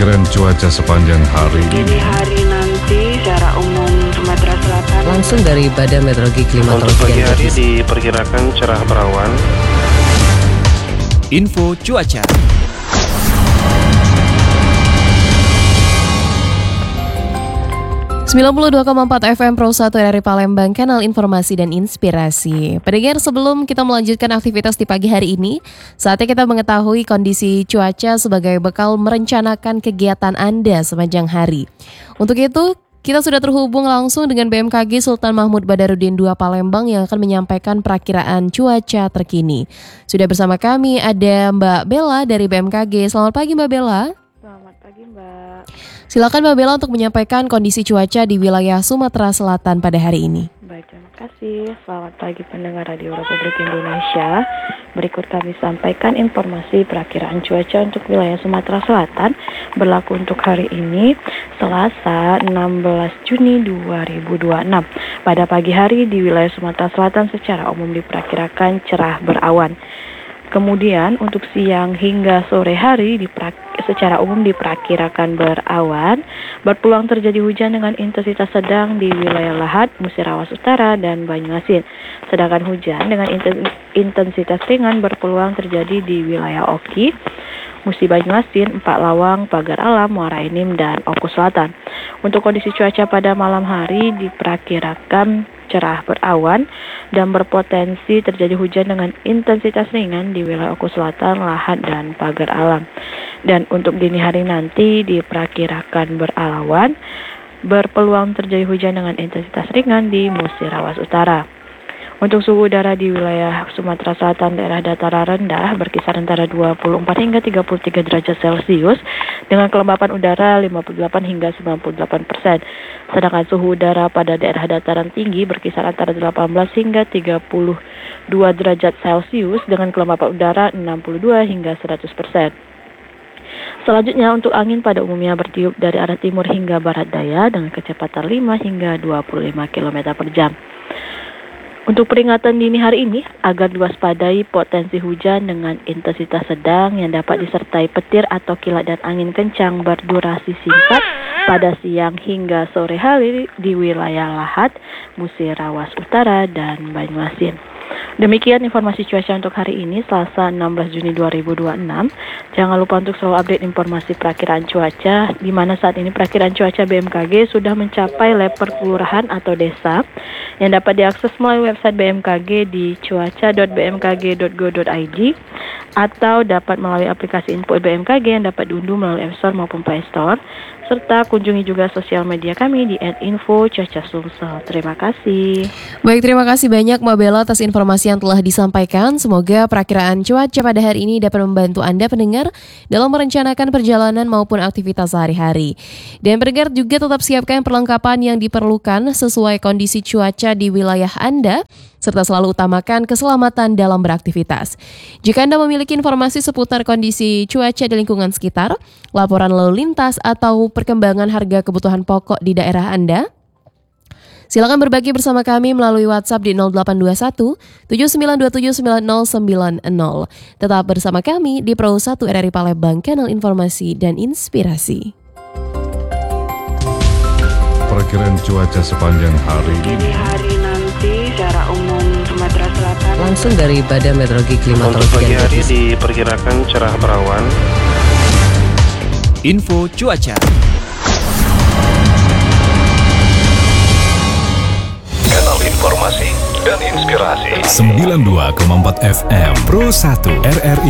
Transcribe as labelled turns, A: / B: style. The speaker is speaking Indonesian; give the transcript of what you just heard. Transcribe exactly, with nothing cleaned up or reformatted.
A: Perakiran cuaca sepanjang hari
B: Di
A: ini.
B: hari nanti secara umum Sumatera Selatan.
C: Langsung dari Badan Meteorologi
D: Untuk
C: Klimatologi
D: pagi
C: dan
D: hari
C: Geofisika.
D: diperkirakan cerah berawan.
E: Info cuaca.
F: sembilan puluh dua koma empat F M Pro satu dari Palembang, kanal informasi dan inspirasi. Pendengar, sebelum kita melanjutkan aktivitas di pagi hari ini, saatnya kita mengetahui kondisi cuaca sebagai bekal merencanakan kegiatan Anda sepanjang hari. Untuk itu, kita sudah terhubung langsung dengan B M K G Sultan Mahmud Badarudin dua Palembang yang akan menyampaikan perakiraan cuaca terkini. Sudah bersama kami ada Mbak Bella dari B M K G. Selamat pagi Mbak Bella.
B: Selamat pagi Mbak.
F: Silakan Mbak Bella untuk menyampaikan kondisi cuaca di wilayah Sumatera Selatan pada hari ini.
B: Baik, terima kasih. Selamat pagi pendengar Radio Republik Indonesia. Berikut kami sampaikan informasi perakiraan cuaca untuk wilayah Sumatera Selatan berlaku untuk hari ini, Selasa enam belas Juni dua ribu dua puluh enam. Pada pagi hari di wilayah Sumatera Selatan secara umum diperkirakan cerah berawan. Kemudian untuk siang hingga sore hari diperak, secara umum diperkirakan berawan, berpeluang terjadi hujan dengan intensitas sedang di wilayah Lahat, Musirawas Utara, dan Banyuasin. Sedangkan hujan dengan intensitas ringan berpeluang terjadi di wilayah Oki, Musi Banyuasin, Empat Lawang, Pagar Alam, Muara Enim, dan Oku Selatan. Untuk kondisi cuaca pada malam hari diperkirakan cerah berawan dan berpotensi terjadi hujan dengan intensitas ringan di wilayah Oku Selatan, Lahat, dan Pagar Alam. Dan untuk dini hari nanti diperkirakan berawan, berpeluang terjadi hujan dengan intensitas ringan di Musirawas Utara. Untuk suhu udara di wilayah Sumatera Selatan daerah dataran rendah berkisar antara dua puluh empat hingga tiga puluh tiga derajat Celcius dengan kelembapan udara lima puluh delapan hingga sembilan puluh delapan persen. Sedangkan suhu udara pada daerah dataran tinggi berkisar antara delapan belas hingga tiga puluh dua derajat Celcius dengan kelembapan udara enam puluh dua hingga seratus persen. Selanjutnya untuk angin pada umumnya bertiup dari arah timur hingga barat daya dengan kecepatan lima hingga dua puluh lima kilometer per jam. Untuk peringatan dini hari ini, agar diwaspadai potensi hujan dengan intensitas sedang yang dapat disertai petir atau kilat dan angin kencang berdurasi singkat pada siang hingga sore hari di wilayah Lahat, Musirawas Utara, dan Banyuasin. Demikian informasi cuaca untuk hari ini, Selasa enam belas Juni dua ribu dua puluh enam. Jangan lupa untuk selalu update informasi perakiraan cuaca, di mana saat ini perakiraan cuaca B M K G sudah mencapai level kelurahan atau desa, yang dapat diakses melalui website B M K G di cuaca dot b m k g dot go dot i d atau dapat melalui aplikasi Info B M K G yang dapat diunduh melalui App Store maupun Play Store, serta kunjungi juga sosial media kami di et info cuaca sumsel. Terima kasih.
F: Baik, terima kasih banyak Mbak Bella atas informasi yang telah disampaikan. Semoga perakiraan cuaca pada hari ini dapat membantu Anda pendengar dalam merencanakan perjalanan maupun aktivitas sehari-hari. Dan pendengar juga tetap siapkan perlengkapan yang diperlukan sesuai kondisi cuaca di wilayah Anda, serta selalu utamakan keselamatan dalam beraktivitas. Jika Anda memiliki informasi seputar kondisi cuaca di lingkungan sekitar, laporan lalu lintas atau perkembangan harga kebutuhan pokok di daerah Anda, silakan berbagi bersama kami melalui WhatsApp di nol delapan dua satu tujuh sembilan dua tujuh sembilan nol sembilan nol. Tetap bersama kami di Pro satu R R I Palembang, kanal informasi dan inspirasi.
A: Perakiran cuaca sepanjang hari
B: Di
A: ini.
B: hari nanti secara umum Sumatera Selatan.
C: Langsung dari Badan Meteorologi
D: Untuk
C: Klimatologi
D: pagi
C: dan
D: hari
C: Geofisika.
D: diperkirakan cerah berawan.
E: Info cuaca.
G: Kanal informasi dan inspirasi
H: sembilan puluh dua koma empat F M Pro satu R R I